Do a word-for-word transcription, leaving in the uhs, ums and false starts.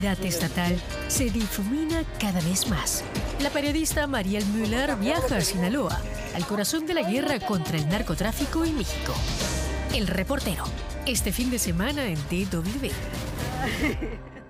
La estatal se difumina cada vez más. La periodista Mariel Müller viaja a Sinaloa, al corazón de la guerra contra el narcotráfico en México. El reportero, este fin de semana en D W.